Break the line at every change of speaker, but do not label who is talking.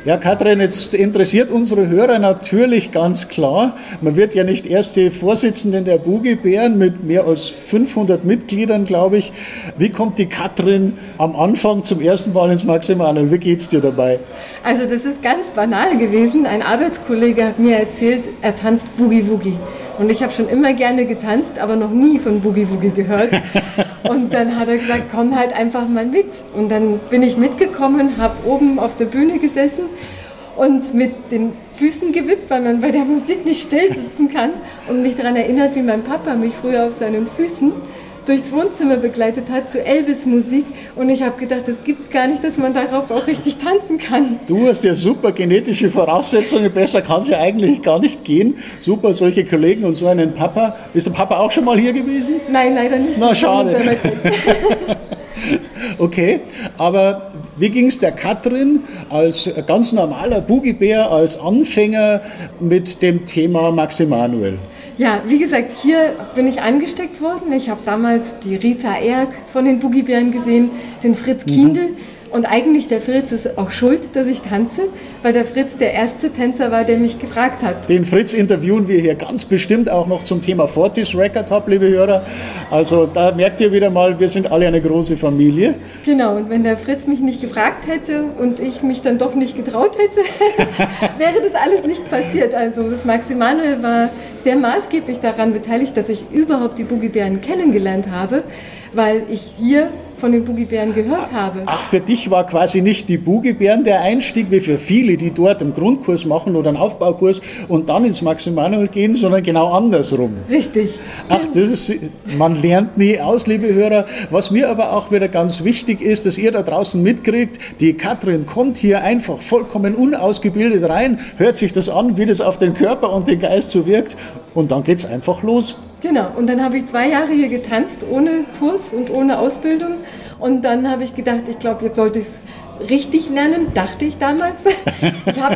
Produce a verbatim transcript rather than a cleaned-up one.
Ja, Katrin, jetzt interessiert unsere Hörer natürlich ganz klar, man wird ja nicht erste Vorsitzende der Boogiebären mit mehr als fünfhundert Mitgliedern, glaube ich. Wie kommt die Katrin am Anfang zum ersten Mal ins Maximanel? Wie geht's dir dabei?
Also das ist ganz banal gewesen. Ein Arbeitskollege hat mir erzählt, er tanzt Boogie-Woogie. Und ich habe schon immer gerne getanzt, aber noch nie von Boogie-Woogie gehört. Und dann hat er gesagt, komm halt einfach mal mit. Und dann bin ich mitgekommen, habe oben auf der Bühne gesessen und mit den Füßen gewippt, weil man bei der Musik nicht still sitzen kann. Und mich daran erinnert, wie mein Papa mich früher auf seinen Füßen durchs Wohnzimmer begleitet hat zu Elvis-Musik. Und ich habe gedacht, das gibt's gar nicht, dass man darauf auch richtig tanzen kann.
Du hast ja super genetische Voraussetzungen, besser kann es ja eigentlich gar nicht gehen. Super, solche Kollegen und so einen Papa. Ist der Papa auch schon mal hier gewesen?
Nein, leider nicht.
Na, schade. Okay, aber wie ging es der Katrin als ganz normaler Boogiebär, als Anfänger mit dem Thema Maximanuel?
Ja, wie gesagt, hier bin ich angesteckt worden. Ich habe damals die Rita Erk von den Boogiebären gesehen, den Fritz Kiendl. Mhm. Und eigentlich der Fritz ist auch schuld, dass ich tanze, weil der Fritz der erste Tänzer war, der mich gefragt hat.
Den Fritz interviewen wir hier ganz bestimmt auch noch zum Thema Fortis Record Hub, liebe Hörer. Also da merkt ihr wieder mal, wir sind alle eine große Familie.
Genau, und wenn der Fritz mich nicht gefragt hätte und ich mich dann doch nicht getraut hätte, wäre das alles nicht passiert. Also das Maximanuel war sehr maßgeblich daran beteiligt, dass ich überhaupt die Boogiebären kennengelernt habe, weil ich hier von den Boogiebären gehört habe.
Ach, für dich war quasi nicht die Boogiebären der Einstieg, wie für viele, die dort einen Grundkurs machen oder einen Aufbaukurs und dann ins Maximanuel gehen, sondern genau andersrum.
Richtig.
Ach, das ist, man lernt nie aus, liebe Hörer. Was mir aber auch wieder ganz wichtig ist, dass ihr da draußen mitkriegt, die Katrin kommt hier einfach vollkommen unausgebildet rein, hört sich das an, wie das auf den Körper und den Geist so wirkt und dann geht's einfach los.
Genau, und dann habe ich zwei Jahre hier getanzt, ohne Kurs und ohne Ausbildung. Und dann habe ich gedacht, ich glaube, jetzt sollte ich es richtig lernen, dachte ich damals. Ich habe